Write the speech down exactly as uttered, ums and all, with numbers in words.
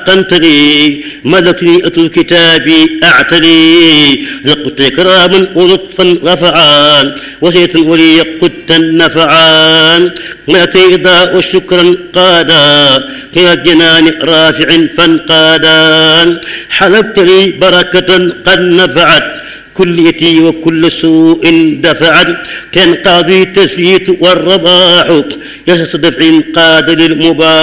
أتقنتني ملكني أتل كتابي أعتني لقدت إكراما ولطفا رفعا وزيتا ولي قدت نفعا مأتي إضاء شكرا قادا إلى الجنان رافع فانقادا حلبت لي بركة قد نفعت كليتي وكل سوء دفعت كان قاضي التثبيت والرباح يسس دفع قاد للمباح